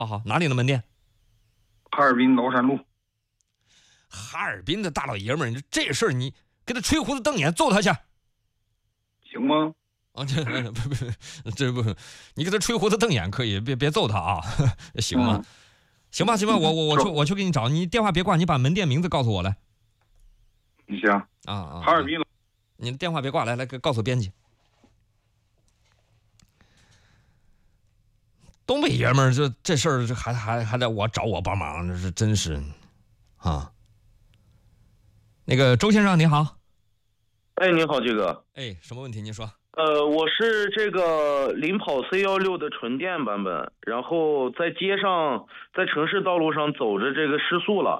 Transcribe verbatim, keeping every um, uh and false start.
好好，哪里的门店？ 哈尔滨崂山路。 哈尔滨的大老爷们儿，你这事儿你给他吹胡子瞪眼揍他去， 行吗？ 啊，这不不这不，你给他吹胡子瞪眼可以，别别揍他啊，行吗？ 嗯、 行吧行吧，我我我去我去给你找，你电话别挂，你把门店名字告诉我来。 行啊啊， 哈尔滨， 你电话别挂，来来告诉编辑。东北爷们儿，这这事儿，这还还还得我找我帮忙，这是真是，啊。那个周先生你好。 哎，你好，这个。 哎，什么问题？您说。 呃，我是这个领跑 C 一六的纯电版本，然后在街上，在城市道路上走着，这个失速了，